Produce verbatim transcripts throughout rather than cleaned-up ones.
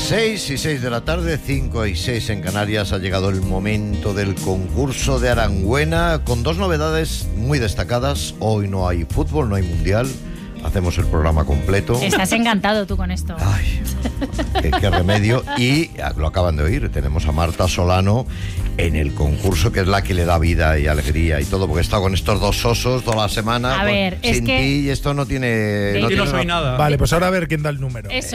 seis y seis de la tarde, cinco y seis en Canarias. Ha llegado el momento del concurso de Arangüena con dos novedades muy destacadas. Hoy no hay fútbol, no hay mundial. Hacemos el programa completo. Estás encantado tú con esto. Ay, qué, qué remedio. Y lo acaban de oír, tenemos a Marta Solano en el concurso, que es la que le da vida y alegría y todo, porque he estado con estos dos osos toda la semana. A ver, con, es sin que... ti, y esto no tiene... Sí, no, tiene no soy una... nada. Vale, pues ahora a ver quién da el número. Eso.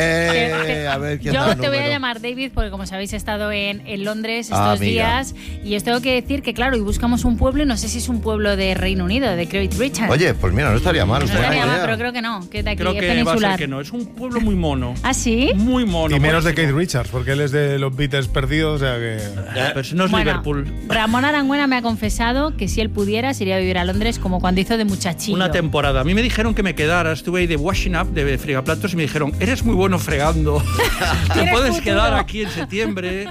Eh, a ver quién Yo da el te voy a número. llamar David, porque como sabéis he estado en, en Londres estos Ah, amiga. días, y os tengo que decir que claro, y buscamos un pueblo, y no sé si es un pueblo de Reino Unido, de Great Britain. Oye, pues mira, no estaría mal. no buena estaría mal, idea. pero creo que no, que de aquí Creo es que va a peninsular. ser que no. Es un pueblo muy mono. ¿Ah, sí? Muy mono. Y menos de buenísimo. Keith Richards, porque él es de los Beatles perdidos, o sea que... Pero si no es Bueno, Liverpool. Ramón Arangüena me ha confesado que si él pudiera se iría a vivir a Londres como cuando hizo de muchachillo. Una temporada. A mí me dijeron que me quedara. Estuve ahí de washing up, de fregaplatos, y me dijeron, eres muy bueno fregando. Te Tienes puedes futuro. quedar aquí en septiembre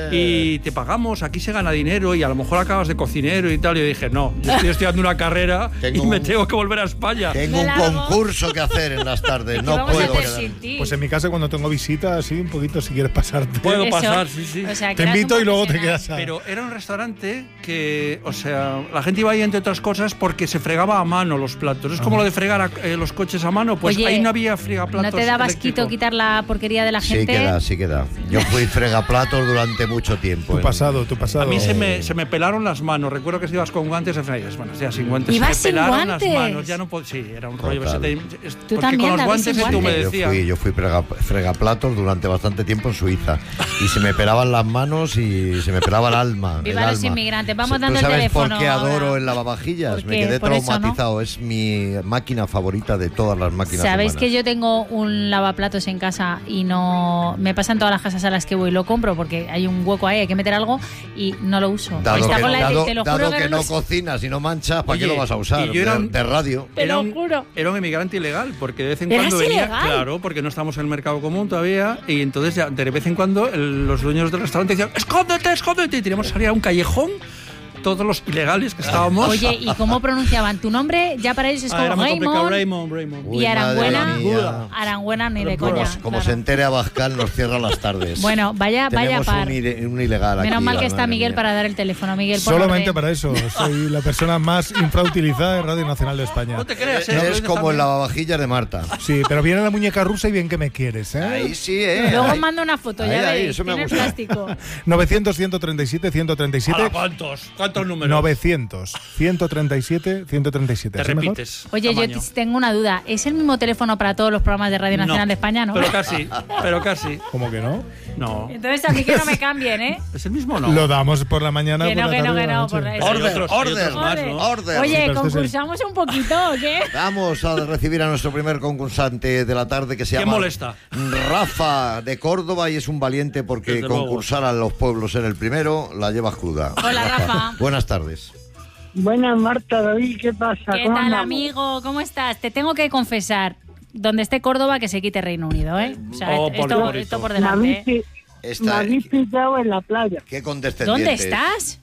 y te pagamos, aquí se gana dinero y a lo mejor acabas de cocinero y tal. Y yo dije, no, yo estoy estudiando una carrera Tengo y me un- tengo que volver a España. Tengo Me un largo. concurso que hacer en las tardes, ¿Qué no vamos a puedo hacer quedar. sin ti? Pues en mi casa cuando tengo visita, así un poquito si quieres pasarte. Puedo Eso. pasar, sí, sí. O sea, que Te eras invito un y luego te profesional. quedas a... Pero era un restaurante que, o sea, la gente iba ahí entre otras cosas porque se fregaba a mano los platos. Es como lo de fregar a- eh, los coches a mano, pues Oye, ahí no había fregaplatos. ¿No te daba eléctricos. asquito quitar la porquería de la Sí gente? queda, sí queda. Yo fui fregaplatos durante mucho tiempo. Tu en- pasado, tu pasado. A mí se me, se me pelaron las manos. Recuerdo que si ibas con guantes, bueno, ya sin guantes. Se ¿Ibas me sin pelaron guantes? las manos. Ya no puedo, sí, era un rollo. Total. Se te- es- Tú porque también, con los David, guantes sin se te guantes. Yo humedecía. fui, yo fui frega- fregaplatos durante bastante tiempo en Suiza y se me pelaban las manos y se me pelaba el alma. Viva el los alma. inmigrantes. Vamos ¿Tú dando el sabes teléfono por qué adoro ahora? el lavavajillas? ¿Por Me qué? quedé Por eso, ¿no? traumatizado. Es mi máquina favorita de todas las máquinas ¿Sabéis humanas. que yo tengo un lavaplatos en casa y no me pasan todas las casas a las que voy? Lo compro porque hay un hueco ahí, hay que meter algo y no lo uso. Dado Está que, con la- dado- te lo dado juro que que no lo uso. cocinas y no manchas, ¿para qué Oye, lo vas a usar? y yo era de, un- de radio. Te Era lo un, juro. era un inmigrante ilegal, porque de vez en ¿Eras cuando venía. ilegal? Claro, porque no estamos en el mercado común todavía. Y entonces, ya, de vez en cuando, el- los dueños del restaurante decían: ¡escóndete, escóndete! Y teníamos que salir a un callejón, todos los ilegales que estábamos. Oye, ¿y cómo pronunciaban tu nombre? Ya para ellos es Ah, como era muy complicado. Raymond. Raymond, Raymond. Uy, Y Arangüena, madre mía. Arangüena ni de Pero coña. Como, como claro. se entere Abascal, nos cierra las tardes. Bueno, vaya, vaya Tenemos par. un, ire- un ilegal aquí. Menos mal que está madre Miguel mía. para dar el teléfono. Miguel, por Solamente orden. para eso. Soy la persona más infrautilizada de Radio Nacional de España. No te creas, ¿eh? Eres Eres como el también. lavavajillas de Marta. Sí, pero viene la muñeca rusa y bien que me quieres, ¿eh? Ahí sí, ¿eh? Luego Ahí. mando una foto, Ahí, ya ahí, veréis. eso me Tiene gusta. plástico. novecientos, ciento treinta y siete, ciento treinta y siete. Ahora, ¿Cuántos? ¿Cuántos números? novecientos, ciento treinta y siete, ciento treinta y siete. Te ¿Así mejor? repites. Oye, yo tamaño. t- tengo una duda. ¿Es el mismo teléfono para todos los programas de Radio Nacional No, de España, no? Pero casi, pero casi. ¿Cómo que no? No. Entonces a mí que no me cambien, ¿eh? ¿Es el mismo o no? Lo damos por la mañana, Que por no, la que no, tarde, que por la no, noche. por la- Hay Order, otros- hay order. otros más, ¿no? Order. Oye, Sí, pero este es el- concursamos un poquito, ¿o qué? Vamos a recibir a nuestro primer concursante de la tarde, que se ¿Quién llama molesta? Rafa, de Córdoba, y es un valiente porque Desde luego. concursar a los pueblos ser el primero la llevas cruda. Hola, Rafa. Buenas tardes. Buenas, Marta, David, ¿qué pasa? ¿Qué ¿Cómo tal, andamos? amigo? ¿Cómo estás? Te tengo que confesar, donde esté Córdoba, que se quite Reino Unido, ¿eh? O sea, Oh, esto, Poliborito. esto por Me delante, habéis, ¿eh? pi- me Esta, habéis pillado en la playa, qué condescendiente. ¿Dónde estás?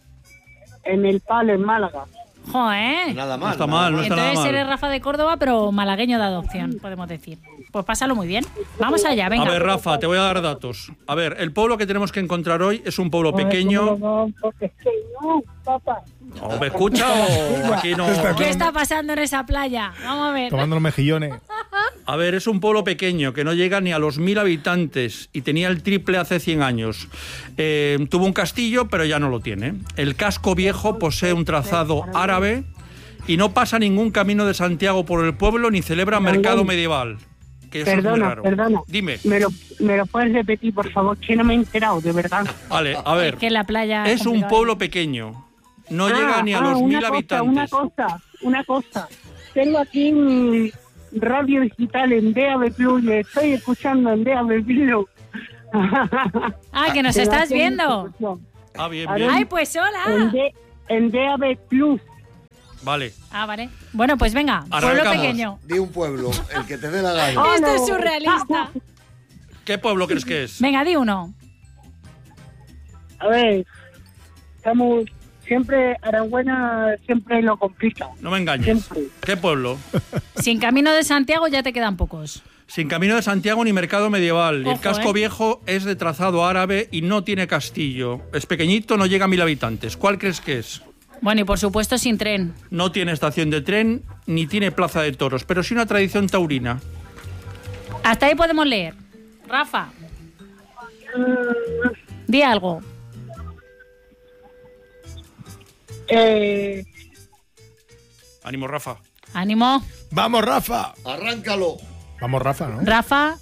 en el Palo, en Málaga. Joder. Nada No mal. está nada mal, no está nada Entonces mal. eres Rafa de Córdoba, pero malagueño de adopción, podemos decir. Pues pásalo muy bien. Vamos allá, venga. A ver, Rafa, te voy a dar datos. A ver, el pueblo que tenemos que encontrar hoy es un pueblo pequeño. No, no, porque es que no, papá. ¿O me escucha o aquí no? ¿Qué está pasando en esa playa? Vamos a ver. Tomando los mejillones. A ver, es un pueblo pequeño que no llega ni a los mil habitantes y tenía el triple hace cien años. Eh, tuvo un castillo, pero ya no lo tiene. El casco viejo posee un trazado árabe y no pasa ningún camino de Santiago por el pueblo ni celebra mercado medieval. Que eso es muy Perdona, raro. perdona. Dime. ¿Me lo, ¿Me lo puedes repetir, por favor? Que no me he enterado, de verdad. Vale, a ver. Es que la playa Es un complicado. pueblo pequeño. No Ah, llega ni a ah, los una mil cosa, habitantes. Una cosa, una cosa. Tengo aquí mi radio digital en D A B Plus y estoy escuchando en D A B Plus. Ah, que nos Pero estás hace viendo. mucha ilusión. Ah, bien, A bien. ver. Ay, pues En, hola. D, en D A B Plus. Vale. Ah, vale. Bueno, pues venga, pueblo Arrancamos. pequeño. Di un pueblo, el que te dé la gana. Oh, Esto no. es surrealista. ¿Qué pueblo crees que es? Venga, di uno. A ver, estamos siempre Aranguena siempre lo complica. No me engañes. Siempre. ¿Qué pueblo? Sin Camino de Santiago ya te quedan pocos. Sin Camino de Santiago ni mercado medieval. Y el Ojo, casco ¿eh? viejo es de trazado árabe y no tiene castillo. Es pequeñito, no llega a mil habitantes. ¿Cuál crees que es? Bueno, y por supuesto sin tren. No tiene estación de tren ni tiene plaza de toros, pero sí una tradición taurina. Hasta ahí podemos leer. Rafa, di algo. Eh, Ánimo, Rafa. Ánimo. ¡Vamos, Rafa! Arráncalo. Vamos, Rafa, ¿no? Rafa,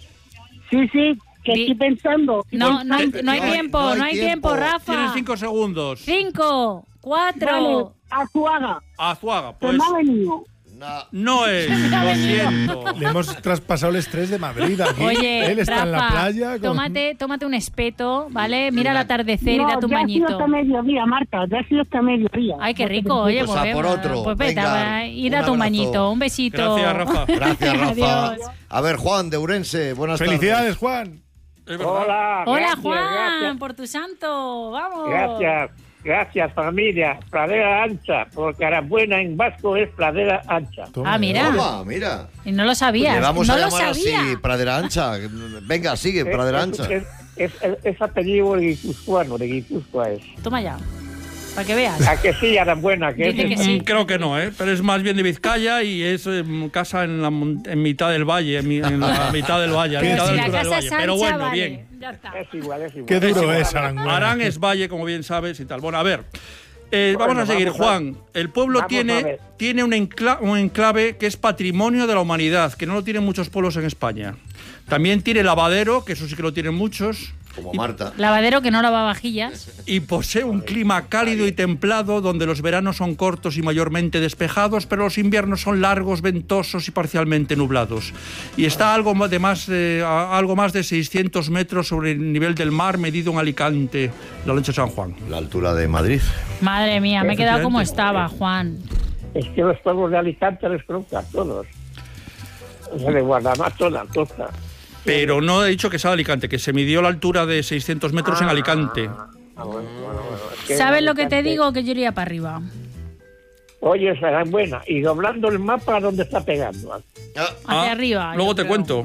sí, sí, que Di- estoy pensando. no, no hay, no hay No hay- tiempo, no hay no hay tiempo, tiempo. Rafa. Tienes cinco segundos. Cinco, Vale, cuatro. Azuaga, Azuaga, se pues me ha venido. Na- no es, lo siento. Le hemos traspasado el estrés de Madrid aquí. Oye, Él está Rafa, en la playa. con- tómate, tómate un espeto, ¿vale? Mira el atardecer y No, date un ya ha sido bañito. hasta mediodía, Marta, ya ha sido hasta mediodía. Ay, qué No te rico, preocupes. oye, Pues a ven, por otro. Pues vete, Venga, va, y un date un abrazo. bañito, un besito. Gracias, Rafa. Gracias, Rafa. Adiós. A ver, Juan de Urense, buenas ¡Felicidades, tardes. Juan! Es verdad. Hola, Hola, gracias, Juan, gracias, por tu santo, vamos. gracias, gracias familia, pradera ancha, porque Aranguena en vasco es pradera ancha. Toma, Ah, mira. Toma, mira. Y no lo Pues sabías, le vamos no a lo llamar sabía. así, Pradera Ancha. Venga, sigue, Pradera Es- Ancha. Es, es, es, es apellido de guipuzcoano, de Guipúzcoa es. Toma ya, para que veas. ¿A que sí, Aranguena? Que Dice es que el- sí. Mm, Creo que no, ¿eh? Pero es más bien de Vizcaya y es eh, casa en, la, mon- en mitad del valle, en, mi- en la mitad del valle, a Pero mitad si de la altura del casa valle. es ancha, Pero bueno, vale, bien. ya está. Es igual, es igual. Qué duro igual. es Aranguena. Arán es valle, como bien sabes, y tal. Bueno, a ver. eh, Bueno, vamos a seguir, vamos a- Juan. El pueblo vamos a tiene, ver. tiene un, encla- un enclave que es patrimonio de la humanidad, que no lo tienen muchos pueblos en España. También tiene lavadero, que eso sí que lo tienen muchos. Como Marta. Lavadero que no lava vajillas. Y posee un clima cálido y templado donde los veranos son cortos y mayormente despejados, pero los inviernos son largos, ventosos y parcialmente nublados. Y está algo más de, más, de- a- algo más de seiscientos metros sobre el nivel del mar, medido en Alicante, la Loncha de San Juan. La altura de Madrid. Madre mía, me he quedado como Efectivamente. estaba, Juan. Es que los pueblos de Alicante les conozco a todos. O sea, de Guardamar, toda la costa. Pero no he dicho que sea de Alicante, que se midió la altura de seiscientos metros en Alicante. Ah, bueno, bueno, bueno. Es que ¿Sabes en lo que te Alicante- digo? Que yo iría para arriba. Oye, Aranguena, y doblando el mapa, ¿a dónde está pegando? Ah, Hacia Ah, arriba. Luego yo te creo. cuento.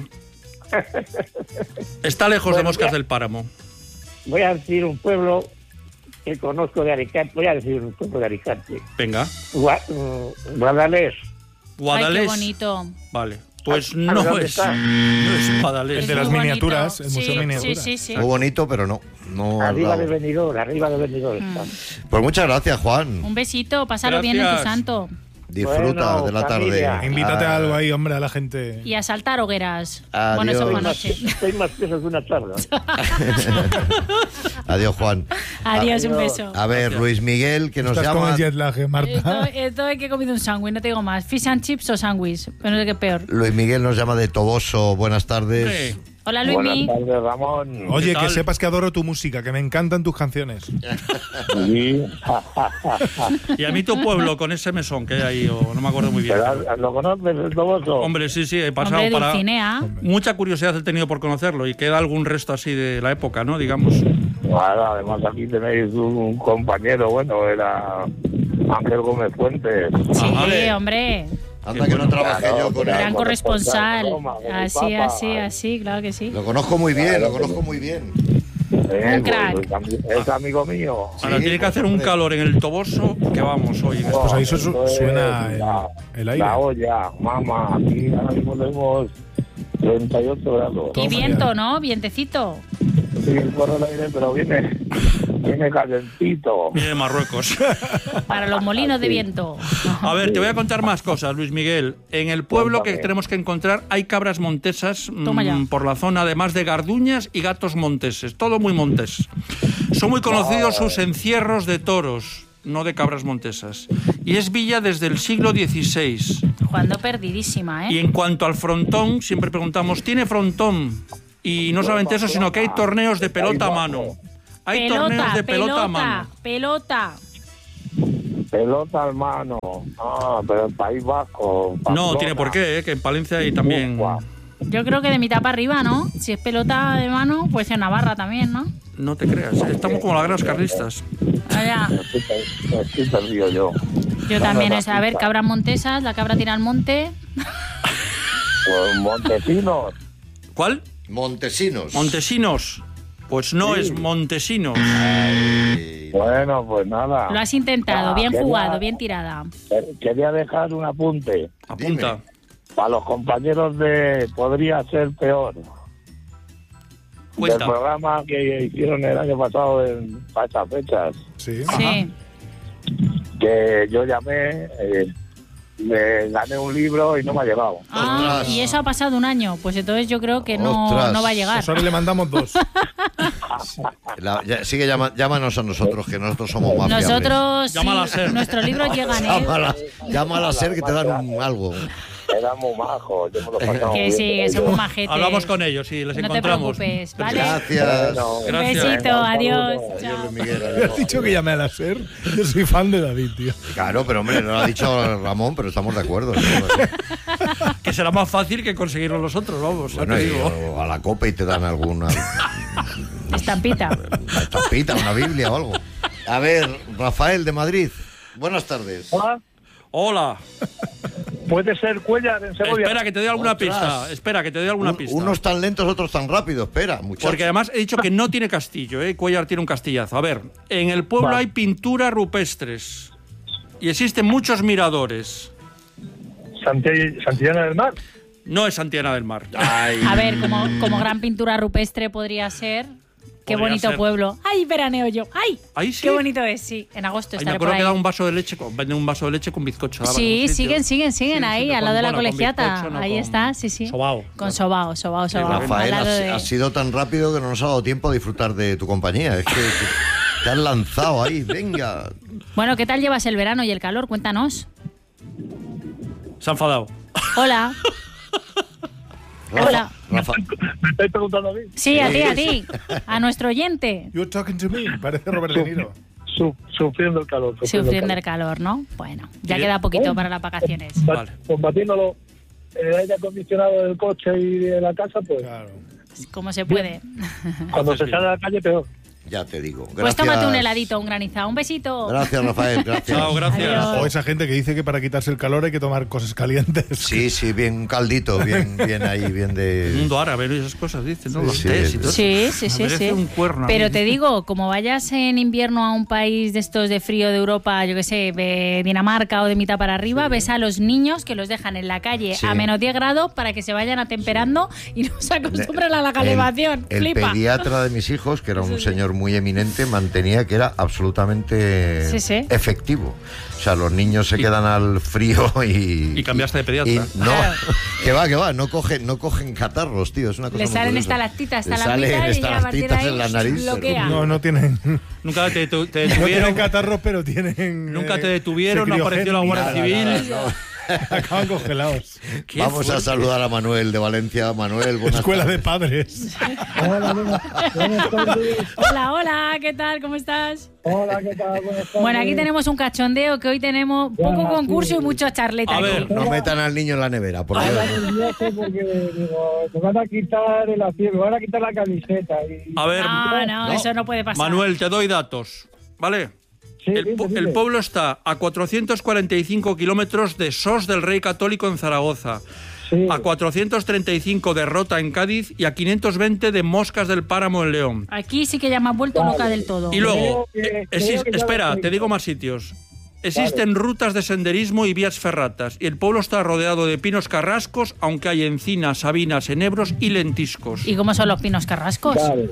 Está lejos de Bueno, Moscas ya. del Páramo. Voy a decir un pueblo que conozco de Alicante. Voy a decir un pueblo de Alicante. Venga. Gua- mm, Guadalés. Ay, Guadalés. qué bonito. Vale. Pues Ah, no ¿dónde es, está? no es Guadalés. El de Es las muy miniaturas, bonito. el Museo Sí, de Miniaturas. Sí, sí, sí. Muy bonito, pero no. no al Arriba lado. de Benidorm, arriba de Benidorm está. Pues muchas gracias, Juan. Un besito, pásalo bien en tu Gracias. santo. Disfruta Bueno, de la familia. tarde. Invítate Ah, a algo ahí, hombre, a la gente. Y a saltar hogueras. Adiós. Bueno, eso fue Estoy más, anoche. estoy más peso que una tabla. Adiós, Juan. Adiós, un Adiós. beso. A ver, Luis Miguel, que nos Estás con llama. el jet lag, eh, Marta. Esto, esto es que he comido un sándwich, no te digo más. Fish and chips o sándwich, pero no sé qué es peor. Luis Miguel nos llama de Toboso. Buenas tardes. Sí. Hola, Buenas Luismi. tardes, Ramón. Oye, ¿Qué que tal? sepas que adoro tu música, que me encantan tus canciones. Sí. Y a mí tu pueblo con ese mesón que hay ahí, o no me acuerdo muy bien. Pero, ¿lo conoces, el Toboso? Hombre, sí, sí, he pasado Hombre, para... Dulcinea. Mucha curiosidad he tenido por conocerlo y queda algún resto así de la época, ¿no? Digamos. Bueno, además aquí tenéis un compañero, bueno, era Ángel Gómez Fuentes. Sí, vale. hombre. Anda que no trabajé Claro, yo con pero- él. Gran corresponsal. Roma, con el Así, Papa. así, así, claro que sí. Lo conozco muy bien, lo conozco muy bien. Eh, Un crack. pues, es ami- es amigo mío. Ahora Sí, tiene que pues, hacer un hombre. calor en el Toboso que vamos hoy. en Pues ahí su- Esto es suena el- la, el aire. La olla, mamá, aquí ahora mismo tenemos treinta y ocho grados. Y Toma viento, ya. ¿no? Vientecito. Sí, corre el aire, pero viene, viene calentito. Viene de Marruecos. Para los molinos de viento. A ver, te voy a contar más cosas, Luis Miguel. En el pueblo que Cuéntame. tenemos que encontrar hay cabras montesas mm, Toma ya. por la zona, además de garduñas y gatos monteses. Todo muy montés. Son muy conocidos sus encierros de toros, no de cabras montesas. Y es villa desde el siglo dieciséis. Jugando perdidísima, Y ¿eh? en cuanto al frontón, siempre preguntamos, ¿tiene frontón? Y no solamente eso, sino que hay torneos de pelota a mano. Hay torneos Pelota, de pelota, pelota, a mano. pelota. Pelota al mano. Ah, pero el País Vasco. No Pamplona. tiene por qué, ¿eh? Que en Palencia hay también... Ufua. Yo creo que de mitad para arriba, ¿no? Si es pelota de mano, puede ser Navarra también, ¿no? No te creas, ¿eh? Estamos como las grandes carlistas. Vaya. Estoy, estoy perdido yo. Yo también, es, a ver, cabras montesas, la cabra tira al monte. Pues Montesinos. ¿Cuál? Montesinos. Montesinos. Pues no Sí. es Montesinos. Ay, Bueno, pues nada. Lo has intentado, Ah, bien quería- jugado, bien tirada. Quería dejar un apunte Apunta. para los compañeros de Podría Ser Peor. Cuenta. Del programa que hicieron el año pasado en para estas fechas. Sí. Sí. Que yo llamé, eh, me gané un libro y no me ha llegado. Ah, Ostras. y eso ha pasado un año. Pues entonces yo creo que no, Ostras. no va a llegar. Pues ahora le mandamos dos. la- ya- sigue, llama- llámanos a nosotros, que nosotros somos más fiables. Nosotros, sí, Llámala a Ser. nuestros libros llegan, ¿eh? Llámala, llámala a ser que te dan un- algo. Era muy majo, yo me lo pasaba Que muy sí, bien que con somos ellos. majetes. Hablamos con ellos y les No te encontramos. preocupes, ¿vale? Gracias. Bueno, Un Gracias. besito, Venga, adiós. saludos. Chao. Adiós, Miguel, Me adiós. has dicho que llame a la SER. Yo soy fan de David, tío. Claro, pero hombre, no lo ha dicho Ramón, pero estamos de acuerdo. ¿no? Que será más fácil que conseguirlo los otros, vamos. ya Bueno, te y, digo. o a la copa y te dan alguna Estampita. una estampita, una Biblia o algo. A ver, Rafael de Madrid. Buenas tardes. Hola, Hola. puede ser Cuellar en Segovia. Espera que te doy alguna Ostras. pista. Espera que te doy alguna Un- pista. unos tan lentos, otros tan rápidos. Espera, muchachos. Porque además he dicho que no tiene castillo, ¿eh? Cuellar tiene un castillazo. A ver, en el pueblo Va. hay pinturas rupestres y existen muchos miradores. Santi- Santillana del Mar. No es Santillana del Mar. Ay, A ver, como, como gran pintura rupestre podría ser. Qué Podría bonito ser. pueblo. ¡Ay, veraneo yo! ¡Ay! Ahí sí. Qué bonito es, sí. En agosto Ay, me estaré por acuerdo ahí. que da un vaso de leche, con, venden un vaso de leche con bizcocho. daba en Sí, algún sitio. siguen, siguen, siguen Sí, ahí, sí, al lado de la con- bueno, con colegiata. bizcocho, no ahí con está, sí, sí. sobao, Con claro. sobao, sobao, sobao. Rafael, al lado has, de- has sido tan rápido que no nos ha dado tiempo a disfrutar de tu compañía. Es que te, te has lanzado ahí, venga. Bueno, ¿qué tal llevas el verano y el calor? Cuéntanos. Se ha enfadado. Hola. Rafa- Hola. Rafa, Me estáis preguntando a mí. Sí, a ti, a ti. A nuestro oyente. You're talking to me. Parece Robert De Niro. Su- sufriendo el calor. Sufriendo el calor, ¿no? Bueno, ya Sí. queda poquito para las vacaciones. Va- Vale. Combatiéndolo en el aire acondicionado del coche y de la casa, pues Claro. Como se puede. cuando Haces se bien. sale a la calle, peor. ya te digo. Gracias. Pues tómate un heladito, un granizado. Un besito. Gracias, Rafael. Gracias. Chao, gracias. Adiós. O esa gente que dice que para quitarse el calor hay que tomar cosas calientes. Sí, sí, bien un caldito, bien, bien ahí, bien El de. mundo árabe, ¿no? Y esas cosas dicen, ¿no? Sí, Los sí. tés y todo eso. Sí, sí, Me sí, merece sí. un cuerno. Pero a mí. te digo, como vayas en invierno a un país de estos de frío de Europa, yo que sé, de Dinamarca o de mitad para arriba, ves a los niños que los dejan en la calle Sí. a menos diez grados para que se vayan atemperando y no se acostumbren a la calefacción. El, el Flipa. pediatra de mis hijos, que era un señor muy eminente, mantenía que era absolutamente Sí, sí. efectivo. O sea, los niños se quedan al frío y... Y cambiaste de pediatra. y no, Claro. que va, que va, no cogen, no cogen catarros, tío, es una cosa Le muy salen curiosa. estalactitas, Le estalagmitas salen y ya a partir de estalactitas ahí en la nariz. bloquea. No, no tienen, no Nunca te, te- te tienen detuvieron. catarros, pero tienen. Nunca eh, te detuvieron, no apareció la Guardia criogénicos. Civil. Nada, no. Acaban congelados. Qué Vamos a fuerte. saludar a Manuel de Valencia. Manuel, buenas Escuela de tardes. padres. Hola, buenas, buenas tardes. Hola, hola, ¿qué tal? ¿Cómo estás? Hola, ¿qué tal? Buenas tardes. Bueno, aquí tenemos un cachondeo que hoy tenemos poco Ya, concurso sí. y mucho charleta. A aquí. ver. No metan al niño en la nevera, por Dios. Ahora nervioso porque digo, te van a quitar el asiento, me van a quitar la camiseta. Y... A ver, No, no, No. eso no puede pasar. Manuel, te doy datos. ¿Vale? Sí, El, dime, pu- dime. el pueblo está a cuatrocientos cuarenta y cinco kilómetros de Sos del Rey Católico en Zaragoza, Sí. a cuatrocientos treinta y cinco de Rota en Cádiz y a quinientos veinte de Moscas del Páramo en León. Aquí sí que ya me has vuelto Vale. loca del todo. Y luego, Creo que- eh, creo exis- que ya espera, lo te tengo. digo más sitios. Existen rutas de senderismo y vías ferratas y el pueblo está rodeado de pinos carrascos, aunque hay encinas, sabinas, enebros y lentiscos. ¿Y cómo son los pinos carrascos? Vale.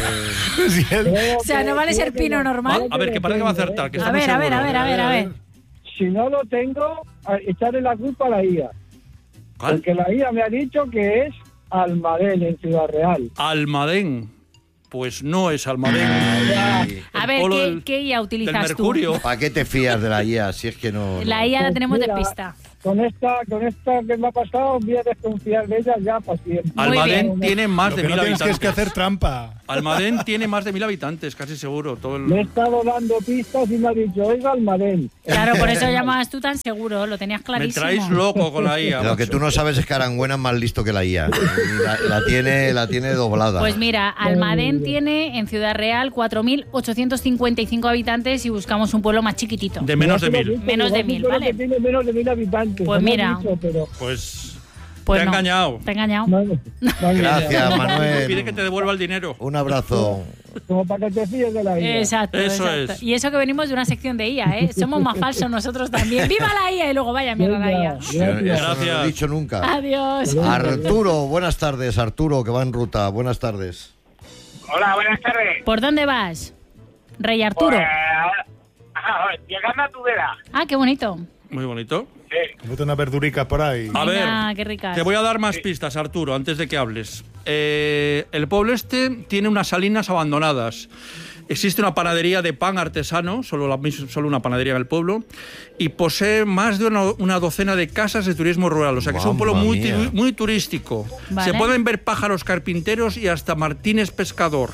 Sí, él- Creo O sea, que- no vale creo ser que pino no. normal. Vale A ver, que parece que va a tengo, acertar. Que A está muy ver, a ver, a seguro. ver, a ver, a ver. Si no lo tengo, a- echarle la culpa a la I A. ¿Cuál? Porque la I A me ha dicho que es Almadén, en Ciudad Real. Almadén. Pues no es Almadén. Ay, A El ver, polo ¿qué, del- qué I A Del utilizas tú? Mercurio. ¿para qué te fías de la I A si es que no... La no- I A la tenemos de Mira, pista. con esta, con esta que me ha pasado, voy a desconfiar de ella ya para siempre. Almadén tiene más Lo de que mil no tienes que habitantes. es que hacer trampa. Almadén tiene más de mil habitantes, casi seguro. Todo el... Le he estado dando pistas y me ha dicho, oiga, Almadén. Claro, por eso llamabas tú tan seguro, lo tenías Me clarísimo. traéis loco con la I A. Lo que macho. tú no sabes es que Arangüena es más listo que la I A. La, la tiene, la tiene doblada. Pues mira, Almadén tiene en Ciudad Real cuatro mil ochocientos cincuenta y cinco habitantes y buscamos un pueblo más chiquitito. De menos de mil. Menos de mil, ¿vale? Que tiene menos de mil habitantes. Pues no me mira. han dicho, pero... Pues... Pues te ha no. engañado. Te ha engañado. Vale, vale. Gracias, Manuel. Pide que te devuelva el dinero. Un abrazo. Como para que te fíes de la I A. Exacto, Eso exacto. es. Y eso que venimos de una sección de I A, ¿eh? Somos más falsos nosotros también. ¡Viva la I A! Y luego vaya mierda la I A. Eso no lo he Gracias. dicho nunca. Adiós. Arturo, buenas tardes. Arturo, que va en ruta. Buenas tardes. Hola, buenas tardes. ¿Por dónde vas? Rey Arturo. Pues, ahora- ajá, llegando a Tudela. Ah, qué bonito. Muy bonito. Sí. Mete unas verduricas por ahí. A Venga, ver, qué ricas. te voy a dar más pistas, Arturo, antes de que hables. Eh, el pueblo este tiene unas salinas abandonadas. Existe una panadería de pan artesano, solo, la, mis- solo una panadería en el pueblo, y posee más de una, una docena de casas de turismo rural. O sea que es un pueblo Mamma muy, mía. tu- muy turístico. Vale. Se pueden ver pájaros carpinteros y hasta Martínez Pescador.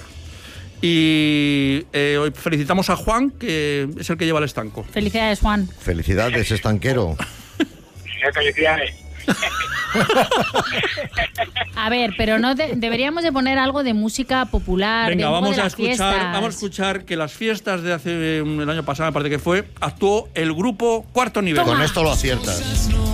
Y eh, hoy felicitamos a Juan, que es el que lleva el estanco. Felicidades, Juan. Felicidades, estanquero. Eh, Felicidades. A ver, pero no de- deberíamos de poner algo de música popular. de Venga, algo vamos de a las escuchar, fiestas. vamos a escuchar que las fiestas de hace eh, el año pasado, me parece que fue, actuó el grupo Cuarto Nivel. Toma. Con esto lo aciertas.